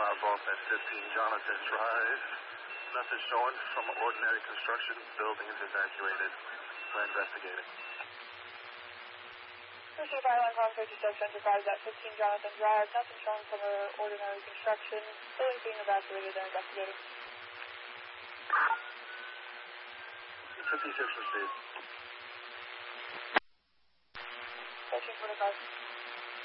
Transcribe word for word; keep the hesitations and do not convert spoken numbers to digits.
five off at fifteen Jonathan Drive. Nothing showing from ordinary construction. Building is evacuated. We're investigating. Pursuit Fire Line Call fifty-six Enterprise at fifteen Jonathan Drive. Nothing showing from ordinary construction. Building being evacuated and investigating. fifty-six received. Searching for the car.